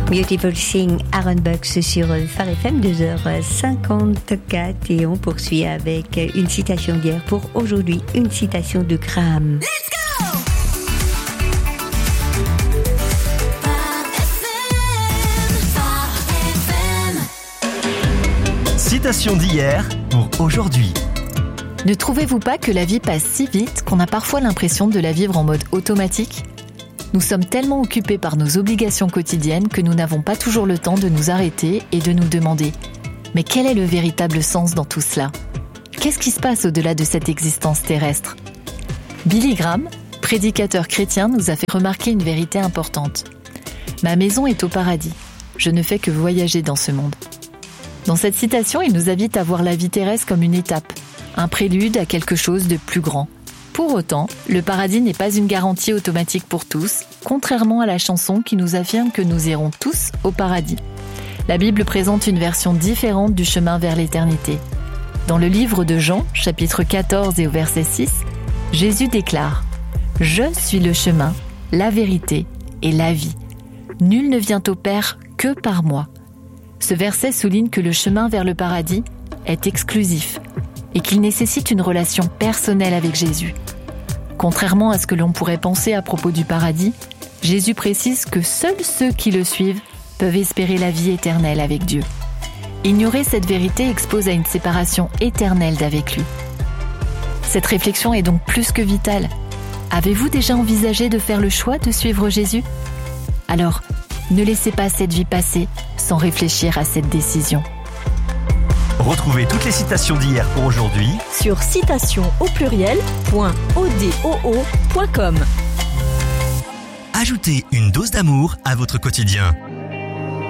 Beautiful Thing, Aaron Bucks sur Phare FM, 2h54, et on poursuit avec une citation d'hier pour aujourd'hui, une citation de Graham. Let's go! Citation d'hier pour aujourd'hui. Ne trouvez-vous pas que la vie passe si vite qu'on a parfois l'impression de la vivre en mode automatique ? Nous sommes tellement occupés par nos obligations quotidiennes que nous n'avons pas toujours le temps de nous arrêter et de nous demander « Mais quel est le véritable sens dans tout cela ? Qu'est-ce qui se passe au-delà de cette existence terrestre ?» Billy Graham, prédicateur chrétien, nous a fait remarquer une vérité importante. « Ma maison est au paradis. Je ne fais que voyager dans ce monde. » Dans cette citation, il nous invite à voir la vie terrestre comme une étape, un prélude à quelque chose de plus grand. Pour autant, le paradis n'est pas une garantie automatique pour tous, contrairement à la chanson qui nous affirme que nous irons tous au paradis. La Bible présente une version différente du chemin vers l'éternité. Dans le livre de Jean, chapitre 14 et au verset 6, Jésus déclare « Je suis le chemin, la vérité et la vie. Nul ne vient au Père que par moi. » Ce verset souligne que le chemin vers le paradis est exclusif et qu'il nécessite une relation personnelle avec Jésus. Contrairement à ce que l'on pourrait penser à propos du paradis, Jésus précise que seuls ceux qui le suivent peuvent espérer la vie éternelle avec Dieu. Ignorer cette vérité expose à une séparation éternelle d'avec lui. Cette réflexion est donc plus que vitale. Avez-vous déjà envisagé de faire le choix de suivre Jésus ? Alors, ne laissez pas cette vie passer sans réfléchir à cette décision. Retrouvez toutes les citations d'hier pour aujourd'hui sur citation.odoo.com. Ajoutez une dose d'amour à votre quotidien.